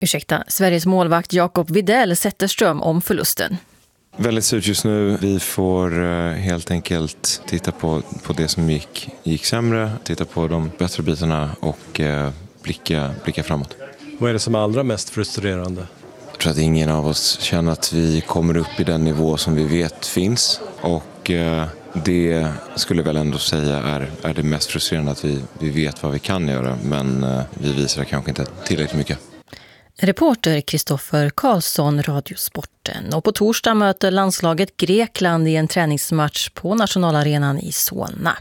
Sveriges målvakt Jakob Widell Zetterström om förlusten. Väldigt surt just nu. Vi får helt enkelt titta på det som gick sämre, titta på de bättre bitarna och blicka framåt. Vad är det som är allra mest frustrerande? Jag tror att ingen av oss känner att vi kommer upp i den nivå som vi vet finns, och det skulle väl ändå säga är det mest frustrerande, att vi vet vad vi kan göra, men vi visar kanske inte tillräckligt mycket. Reporter Kristoffer Karlsson, Radiosporten. Och på torsdag möter landslaget Grekland i en träningsmatch på nationalarenan i Solna.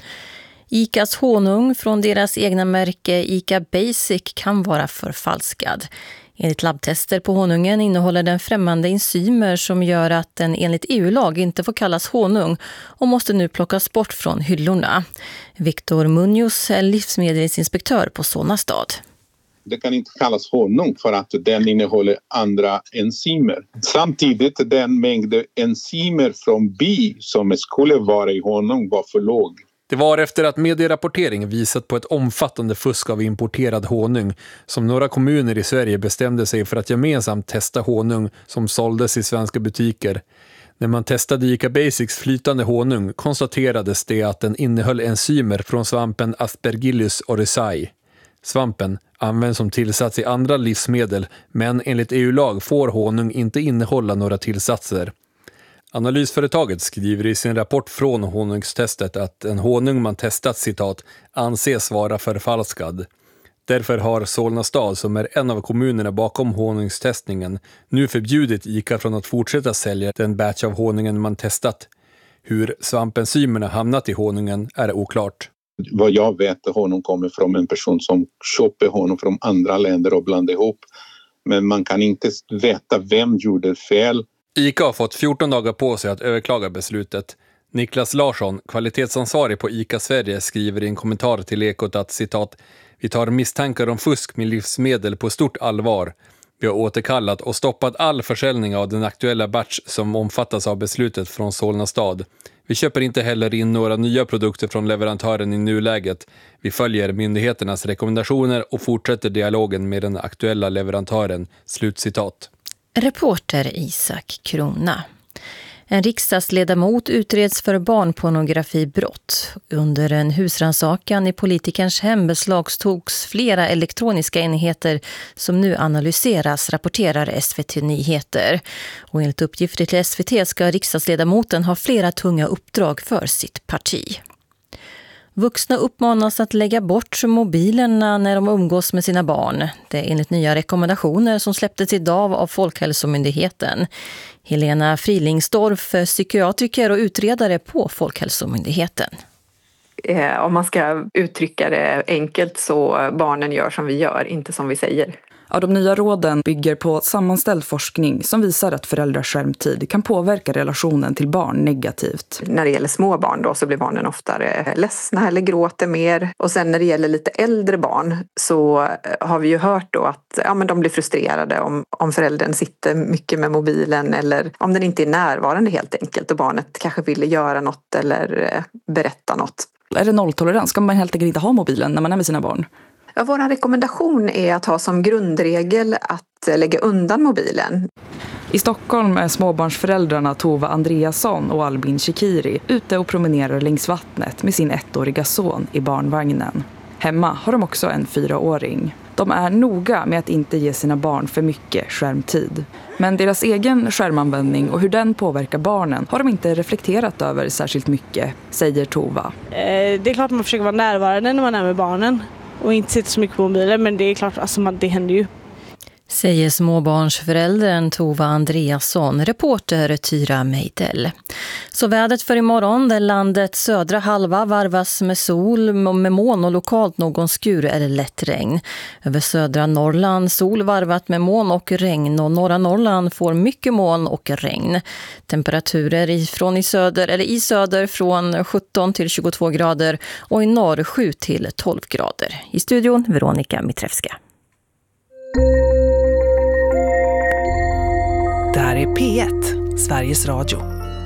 ICAs honung från deras egna märke ICA Basic kan vara förfalskad. Enligt labbtester på honungen innehåller den främmande enzymer som gör att den enligt EU-lag inte får kallas honung och måste nu plockas bort från hyllorna. Viktor Munoz är livsmedelsinspektör på Solna stad. Det kan inte kallas honung för att den innehåller andra enzymer. Samtidigt den mängd enzymer från bi som skulle vara i honung var för låg. Det var efter att medierapportering visat på ett omfattande fusk av importerad honung som några kommuner i Sverige bestämde sig för att gemensamt testa honung som såldes i svenska butiker. När man testade ICA Basics flytande honung konstaterades det att den innehöll enzymer från svampen Aspergillus oryzae. Svampen används som tillsats i andra livsmedel, men enligt EU-lag får honung inte innehålla några tillsatser. Analysföretaget skriver i sin rapport från honungstestet att en honung man testat, citat, anses vara förfalskad. Därför har Solna stad, som är en av kommunerna bakom honungstestningen, nu förbjudit ICA från att fortsätta sälja den batch av honungen man testat. Hur svampenzymerna hamnat i honungen är oklart. Vad jag vet, honung kommer från en person som köper honung från andra länder och blandar ihop. Men man kan inte veta vem gjorde fel. ICA har fått 14 dagar på sig att överklaga beslutet. Niklas Larsson, kvalitetsansvarig på ICA Sverige, skriver i en kommentar till Ekot att, citat, vi tar misstankar om fusk med livsmedel på stort allvar. Vi har återkallat och stoppat all försäljning av den aktuella batch som omfattas av beslutet från Solna stad. Vi köper inte heller in några nya produkter från leverantören i nuläget. Vi följer myndigheternas rekommendationer och fortsätter dialogen med den aktuella leverantören. Slutcitat. Reporter Isak Krona. En riksdagsledamot utreds för barnpornografibrott. Under en husrannsakan i politikerns hem beslagtogs flera elektroniska enheter som nu analyseras, rapporterar SVT Nyheter. Och enligt uppgifter till SVT ska riksdagsledamoten ha flera tunga uppdrag för sitt parti. Vuxna uppmanas att lägga bort mobilerna när de umgås med sina barn. Det är enligt nya rekommendationer som släpptes idag av Folkhälsomyndigheten. Helena Frilingsdorf, psykiatriker och utredare på Folkhälsomyndigheten. Om man ska uttrycka det enkelt så barnen gör som vi gör, inte som vi säger. Ja, de nya råden bygger på sammanställd forskning som visar att föräldrars skärmtid kan påverka relationen till barn negativt. När det gäller små barn då så blir barnen oftare ledsna eller gråter mer. Och sen när det gäller lite äldre barn så har vi ju hört då att men de blir frustrerade om föräldern sitter mycket med mobilen eller om den inte är närvarande helt enkelt och barnet kanske vill göra något eller berätta något. Är det nolltolerans? Ska man helt enkelt inte ha mobilen när man är med sina barn? Ja, vår rekommendation är att ha som grundregel att lägga undan mobilen. I Stockholm är småbarnsföräldrarna Tova Andreasson och Albin Shekiri ute och promenerar längs vattnet med sin 1-åriga son i barnvagnen. Hemma har de också en 4-åring. De är noga med att inte ge sina barn för mycket skärmtid. Men deras egen skärmanvändning och hur den påverkar barnen har de inte reflekterat över särskilt mycket, säger Tova. Det är klart man försöker vara närvarande när man är med barnen. Och inte sitta så mycket på mobilen, men det är klart, alltså, det händer ju. Säger småbarnsföräldern Tova Andreasson, reporter Tyra Meidel. Så vädret för imorgon, där landets södra halva varvas med sol, med moln och lokalt någon skur eller lätt regn. Över södra Norrland sol varvat med moln och regn, och norra Norrland får mycket moln och regn. Temperaturer i söder från 17 till 22 grader och i norr 7 till 12 grader. I studion Veronica Mitrevska. Det här är P1, Sveriges Radio.